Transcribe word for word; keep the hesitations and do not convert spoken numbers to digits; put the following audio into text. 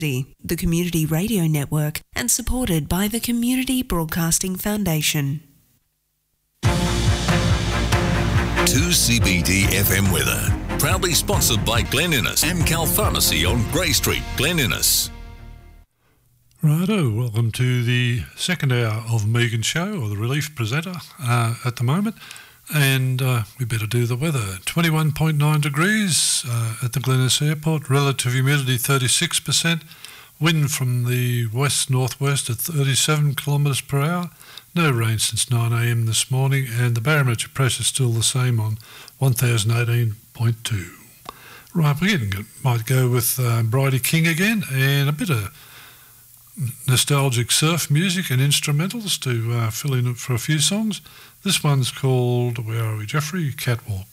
the Community Radio Network, and supported by the Community Broadcasting Foundation. two C B D F M weather, proudly sponsored by Glen Innes and Cal Pharmacy on Grey Street, Glen Innes. Righto, welcome to the second hour of Megan Show, or the relief presenter uh, at the moment. And uh, we better do the weather. twenty-one point nine degrees uh, at the Glen Innes Airport, relative humidity thirty-six percent, wind from the west-northwest at thirty-seven kilometres per hour, no rain since nine a m this morning, and the barometric pressure is still the same on one thousand eighteen point two. Right, we might go with uh, Bridie King again, and a bit of nostalgic surf music and instrumentals to uh, fill in for a few songs. This one's called, where are we, Jeffrey? Catwalk.